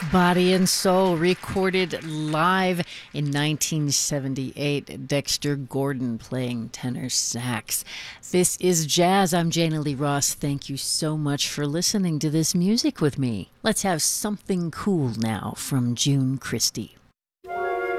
Body and Soul, recorded live in 1978. Dexter Gordon playing tenor sax. This is Jazz. I'm Jana Lee Ross. Thank you so much for listening to this music with me. Let's have something cool now from June Christy.